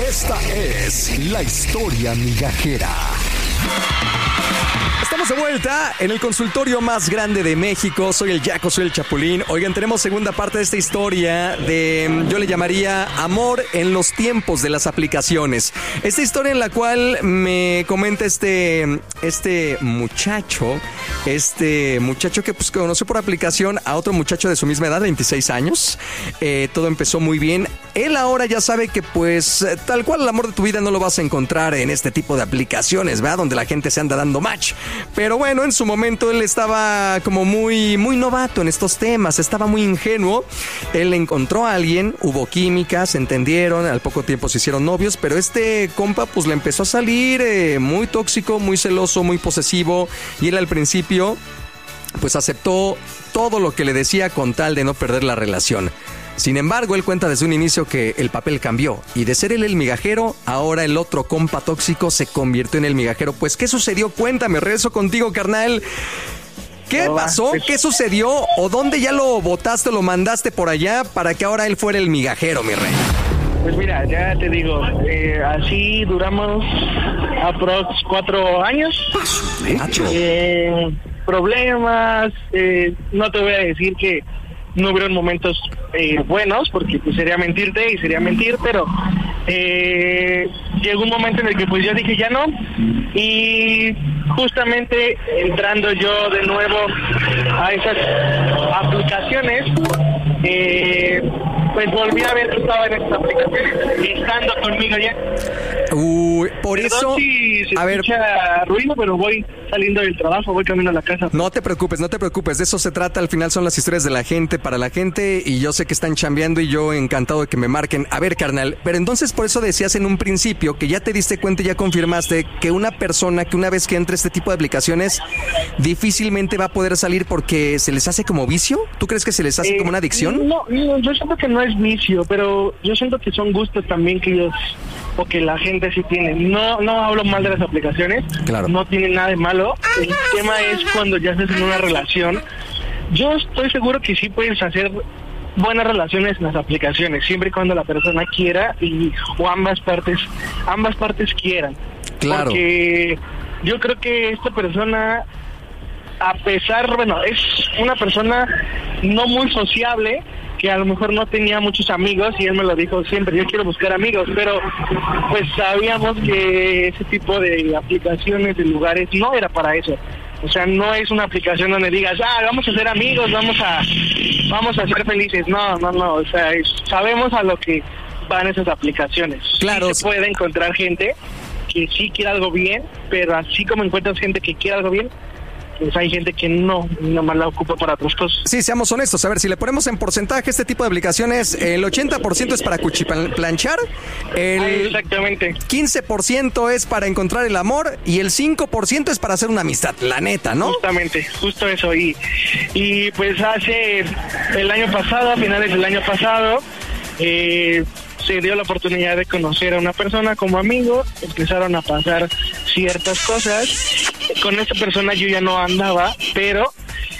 Esta es la historia migajera. Estamos de vuelta en el consultorio más grande de México. Soy el Jaco, soy el Chapulín. Oigan, tenemos segunda parte de esta historia de, yo le llamaría amor en los tiempos de las aplicaciones. Esta historia en la cual me comenta este muchacho que pues conoció por aplicación a otro muchacho de su misma edad, 26 años. Todo empezó muy bien. Él ahora ya sabe que pues tal cual el amor de tu vida no lo vas a encontrar en este tipo de aplicaciones, ¿verdad? Donde la gente se anda dando match. Pero bueno, en su momento él estaba como muy novato en estos temas, estaba muy ingenuo. Él encontró a alguien, hubo química, se entendieron, al poco tiempo se hicieron novios, pero este compa pues le empezó a salir muy tóxico, muy celoso, muy posesivo, y él al principio pues aceptó todo lo que le decía con tal de no perder la relación. Sin embargo, él cuenta desde un inicio que el papel cambió y de ser él el migajero, ahora el otro compa tóxico se convirtió en el migajero. Pues, ¿qué sucedió? Cuéntame, regreso contigo, carnal. ¿Qué pasó? ¿Qué sucedió? ¿O dónde ya lo botaste o lo mandaste por allá para que ahora él fuera el migajero, mi rey? Pues mira, ya te digo, así duramos aprox 4 años. Problemas, no te voy a decir que no hubieron momentos buenos, porque pues sería mentirte y sería mentir, pero llegó un momento en el que pues yo dije ya no, y justamente entrando yo de nuevo a esas aplicaciones, pues volví a ver que estaba en estas aplicaciones, estando conmigo ya. Por Perdón eso, si se a ver, escucha ruido, pero voy saliendo del trabajo, voy camino a la casa. no te preocupes, de eso se trata. Al final son las historias de la gente, para la gente, y yo sé que están chambeando y yo encantado de que me marquen. A ver, carnal, pero entonces por eso decías en un principio que ya te diste cuenta y ya confirmaste que una persona que una vez que entre este tipo de aplicaciones difícilmente va a poder salir porque se les hace como vicio. ¿Tú crees que se les hace como una adicción? No, yo siento que no es vicio, pero yo siento que son gustos también que ellos o que la gente sí tiene. No hablo mal de las aplicaciones, claro. No tiene nada de malo. El tema es cuando ya estás en una relación. Yo estoy seguro que sí puedes hacer buenas relaciones en las aplicaciones, siempre y cuando la persona quiera o ambas partes quieran. Claro. Porque yo creo que esta persona, a pesar, es una persona no muy sociable, que a lo mejor no tenía muchos amigos, y él me lo dijo siempre, yo quiero buscar amigos, pero pues sabíamos que ese tipo de aplicaciones, de lugares, no era para eso. O sea, no es una aplicación donde digas, vamos a ser amigos, vamos a ser felices. No, o sea, sabemos a lo que van esas aplicaciones. Claro. Sí se puede encontrar gente que sí quiere algo bien, pero así como encuentras gente que quiere algo bien, pues hay gente que nomás la ocupa para otras cosas. Sí, seamos honestos. A ver, si le ponemos en porcentaje este tipo de aplicaciones, el 80% es para cuchiplanchar, exactamente. 15% es para encontrar el amor y el 5% es para hacer una amistad, la neta, ¿no? Justamente, justo eso. Y pues hace el año pasado, a finales del año pasado, se dio la oportunidad de conocer a una persona como amigo, empezaron a pasar ciertas cosas. Con esta persona yo ya no andaba, pero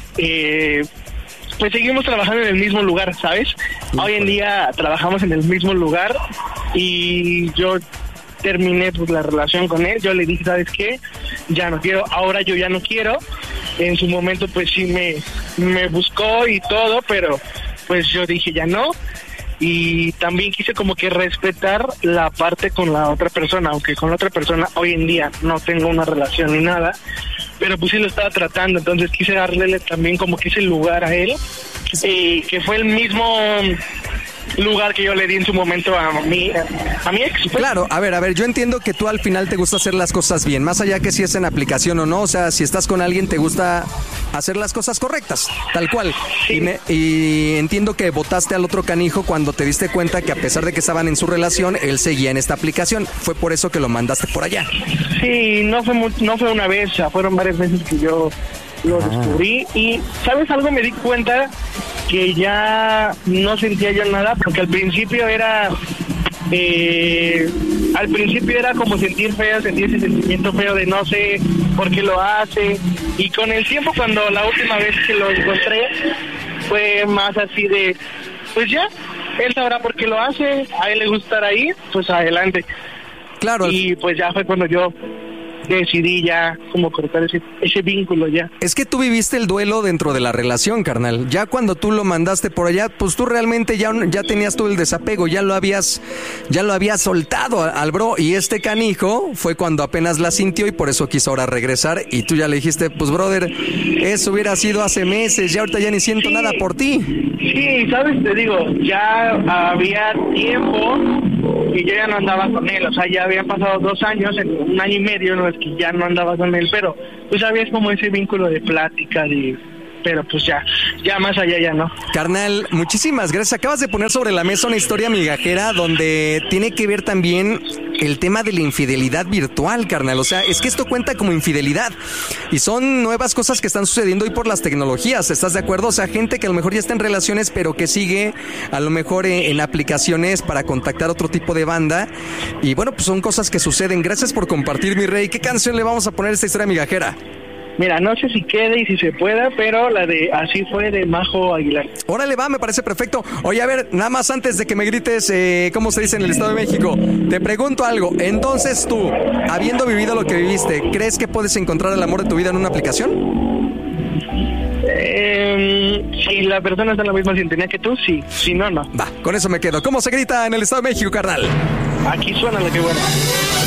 pues seguimos trabajando en el mismo lugar, ¿sabes? Hoy en día trabajamos en el mismo lugar y yo terminé pues la relación con él. Yo le dije, ¿sabes qué? Ya no quiero, ahora yo ya no quiero. En su momento pues sí me buscó y todo, pero pues yo dije ya no. Y también quise como que respetar la parte con la otra persona, aunque con la otra persona hoy en día no tengo una relación ni nada, pero pues sí lo estaba tratando, entonces quise darle también como que ese lugar a él, que fue el mismo lugar que yo le di en su momento a mi ex. Pues. Claro, a ver, yo entiendo que tú al final te gusta hacer las cosas bien, más allá que si es en aplicación o no, o sea, si estás con alguien te gusta hacer las cosas correctas, tal cual. Sí. Y entiendo que votaste al otro canijo cuando te diste cuenta que a pesar de que estaban en su relación, él seguía en esta aplicación. Fue por eso que lo mandaste por allá. Sí, no fue una vez, fueron varias veces que yo lo descubrí. Y ¿sabes algo? Me di cuenta que ya no sentía yo nada, porque al principio era como sentir ese sentimiento feo de no sé por qué lo hace, y con el tiempo, cuando la última vez que lo encontré, fue más así de pues ya, él sabrá por qué lo hace, a él le gusta estar ahí, pues adelante. Claro. Y pues ya fue cuando yo decidí ya como cortar ese vínculo ya. Es que tú viviste el duelo dentro de la relación, carnal. Ya cuando tú lo mandaste por allá, pues tú realmente ya tenías todo el desapego, ya lo habías soltado al bro. Y este canijo fue cuando apenas la sintió y por eso quiso ahora regresar. Y tú ya le dijiste, pues brother, eso hubiera sido hace meses, ya ahorita ya ni siento nada por ti. Sí, sabes, te digo, ya había tiempo y yo ya no andaba con él, o sea, ya habían pasado 2 años, 1 año y medio en los que ya no andaba con él, pero pues había como ese vínculo de plática, pero pues ya más allá ya no. Carnal, muchísimas gracias. Acabas de poner sobre la mesa una historia migajera donde tiene que ver también el tema de la infidelidad virtual, carnal. O sea, es que esto cuenta como infidelidad y son nuevas cosas que están sucediendo hoy por las tecnologías, ¿estás de acuerdo? O sea, gente que a lo mejor ya está en relaciones pero que sigue a lo mejor en aplicaciones para contactar otro tipo de banda y bueno, pues son cosas que suceden. Gracias por compartir, mi rey. ¿Qué canción le vamos a poner a esta historia migajera? Mira, no sé si quede y si se pueda, pero la de Así fue de Majo Aguilar. Órale, va, me parece perfecto. Oye, a ver, nada más antes de que me grites, ¿cómo se dice en el Estado de México? Te pregunto algo. Entonces tú, habiendo vivido lo que viviste, ¿crees que puedes encontrar el amor de tu vida en una aplicación? Si la persona está en la misma sintonía que tú, sí. Si no, no. Va, con eso me quedo. ¿Cómo se grita en el Estado de México, carnal? Aquí suena lo que bueno.